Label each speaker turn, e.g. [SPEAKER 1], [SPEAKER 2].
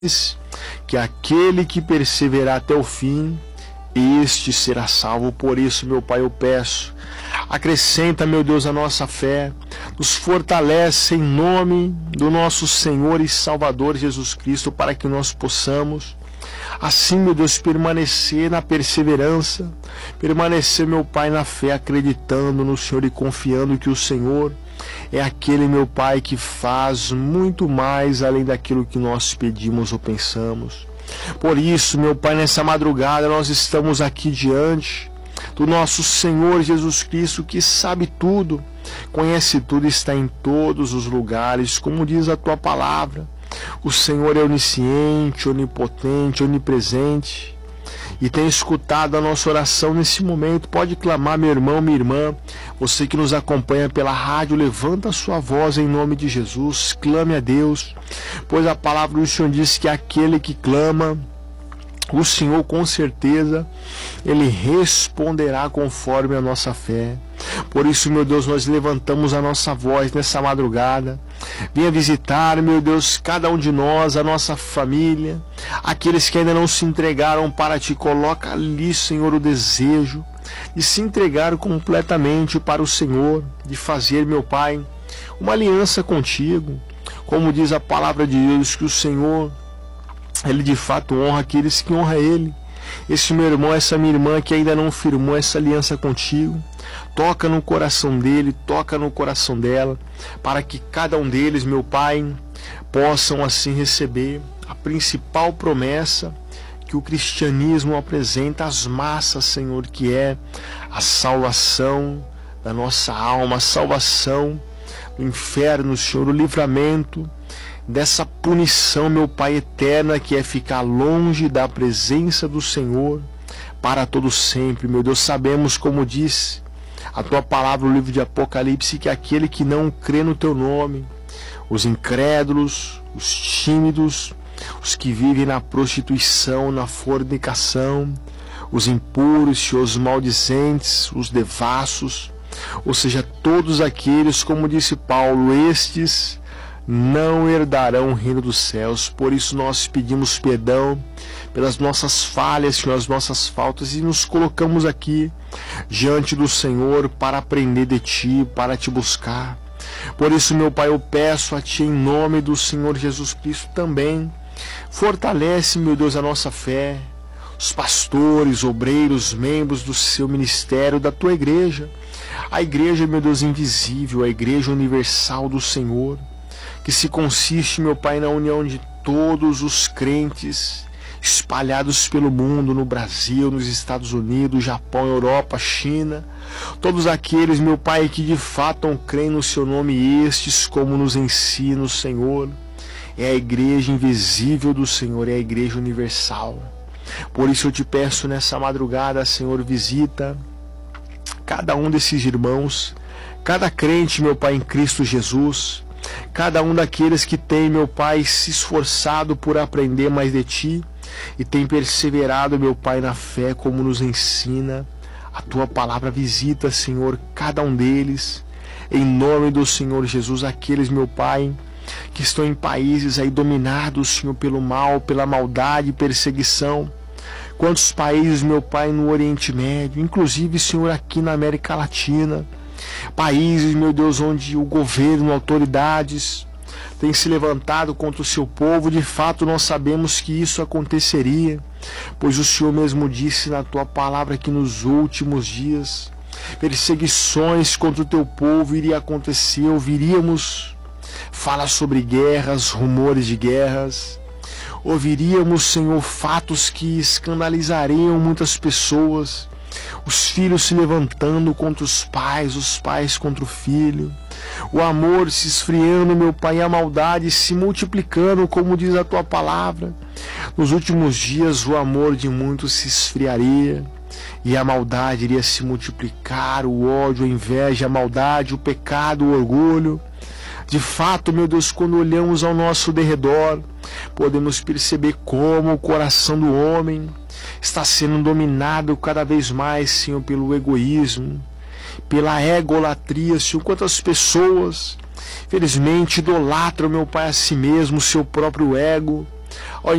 [SPEAKER 1] que aquele que perseverar até o fim, este será salvo. Por isso, meu Pai, eu peço, acrescenta, meu Deus, a nossa fé, nos fortalece em nome do nosso Senhor e Salvador Jesus Cristo, para que nós possamos, assim, meu Deus, permanecer na perseverança, permanecer, meu Pai, na fé, acreditando no Senhor e confiando que o Senhor é aquele, meu Pai, que faz muito mais além daquilo que nós pedimos ou pensamos. Por isso, meu Pai, nessa madrugada nós estamos aqui diante do nosso Senhor Jesus Cristo, que sabe tudo, conhece tudo, está em todos os lugares, como diz a tua palavra. O Senhor é onisciente, onipotente, onipresente, e tem escutado a nossa oração nesse momento. Pode clamar, meu irmão, minha irmã, você que nos acompanha pela rádio, levanta a sua voz em nome de Jesus, clame a Deus, pois a palavra do Senhor diz que aquele que clama, o Senhor com certeza, Ele responderá conforme a nossa fé. Por isso, meu Deus, nós levantamos a nossa voz nessa madrugada. Venha visitar, meu Deus, cada um de nós, a nossa família, aqueles que ainda não se entregaram para Ti. Coloca ali, Senhor, o desejo de se entregar completamente para o Senhor, de fazer, meu Pai, uma aliança contigo. Como diz a palavra de Deus, que o Senhor, Ele de fato honra aqueles que honram Ele. Esse meu irmão, essa minha irmã que ainda não firmou essa aliança contigo, toca no coração dele, toca no coração dela, para que cada um deles, meu Pai, possam assim receber a principal promessa que o cristianismo apresenta às massas, Senhor, que é a salvação da nossa alma, a salvação do inferno, Senhor, o livramento dessa punição, meu Pai, eterna, que é ficar longe da presença do Senhor para todo sempre. Meu Deus, sabemos, como diz a tua palavra no livro de Apocalipse, que aquele que não crê no teu nome, os incrédulos, os tímidos, os que vivem na prostituição, na fornicação, os impuros, os maldizentes, os devassos, ou seja, todos aqueles, como disse Paulo, estes não herdarão o reino dos céus. Por isso nós pedimos perdão pelas nossas falhas, pelas nossas faltas, e nos colocamos aqui diante do Senhor para aprender de Ti, para Te buscar. Por isso, meu Pai, eu peço a Ti em nome do Senhor Jesus Cristo também, fortalece, meu Deus, a nossa fé, os pastores, obreiros, membros do Seu ministério, da Tua igreja, a igreja, meu Deus, invisível, a igreja universal do Senhor, que se consiste, meu Pai, na união de todos os crentes espalhados pelo mundo, no Brasil, nos Estados Unidos, Japão, Europa, China, todos aqueles, meu Pai, que de fato creem no Seu nome, estes, como nos ensina o Senhor, é a igreja invisível do Senhor, é a igreja universal. Por isso eu te peço nessa madrugada, Senhor, visita cada um desses irmãos, cada crente, meu Pai, em Cristo Jesus, cada um daqueles que tem, meu Pai, se esforçado por aprender mais de Ti e tem perseverado, meu Pai, na fé, como nos ensina a Tua palavra. Visita, Senhor, cada um deles, em nome do Senhor Jesus, aqueles, meu Pai, que estão em países aí dominados, Senhor, pelo mal, pela maldade e perseguição. Quantos países, meu Pai, no Oriente Médio, inclusive, Senhor, aqui na América Latina, países, meu Deus, onde o governo, autoridades têm se levantado contra o Seu povo. De fato, nós sabemos que isso aconteceria, pois o Senhor mesmo disse na Tua palavra que nos últimos dias perseguições contra o Teu povo iria acontecer, ouviríamos falar sobre guerras, rumores de guerras, ouviríamos, Senhor, fatos que escandalizariam muitas pessoas, os filhos se levantando contra os pais contra o filho, o amor se esfriando, meu Pai, e a maldade se multiplicando, como diz a Tua palavra. Nos últimos dias o amor de muitos se esfriaria e a maldade iria se multiplicar, o ódio, a inveja, a maldade, o pecado, o orgulho. De fato, meu Deus, quando olhamos ao nosso derredor, podemos perceber como o coração do homem está sendo dominado cada vez mais, Senhor, pelo egoísmo, pela egolatria, Senhor. Quantas pessoas, felizmente, idolatram, meu Pai, a si mesmo, o seu próprio ego, Ó,